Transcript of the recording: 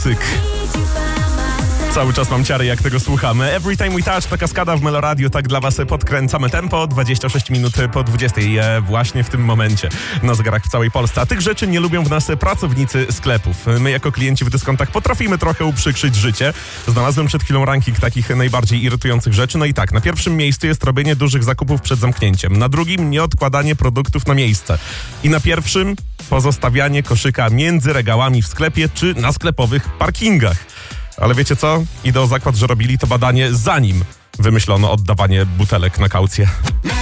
Cyk. Cały czas mam ciary, jak tego słuchamy. Every Time We Touch to kaskada w Meloradiu, tak dla was podkręcamy tempo. 26 minut po 20 właśnie w tym momencie na zegarach w całej Polsce. A tych rzeczy nie lubią w nas pracownicy sklepów. My jako klienci w dyskontach potrafimy trochę uprzykrzyć życie. Znalazłem przed chwilą ranking takich najbardziej irytujących rzeczy. No i tak, na pierwszym miejscu jest robienie dużych zakupów przed zamknięciem. Na drugim nieodkładanie produktów na miejsce. I na pierwszym pozostawianie koszyka między regałami w sklepie czy na sklepowych parkingach. Ale wiecie co? Idę o zakład, że robili to badanie zanim wymyślono oddawanie butelek na kaucję.